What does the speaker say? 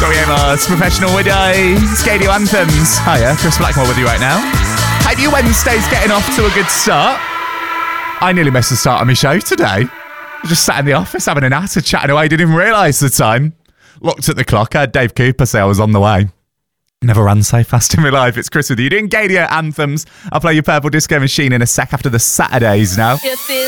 Joey Amos, Professional Widow, Scadio Anthems. Hiya, Chris Blackmore with you right now. Hope your Wednesday's getting off to a good start. I nearly missed the start of my show today. I just sat in the office having a natter, chatting away, didn't even realise the time. Looked at the clock, I had Dave Cooper say I was on the way. Never ran so fast in my life. It's Chris with you doing Gadio Anthems. I'll play your Purple Disco Machine in a sec after the Saturdays now.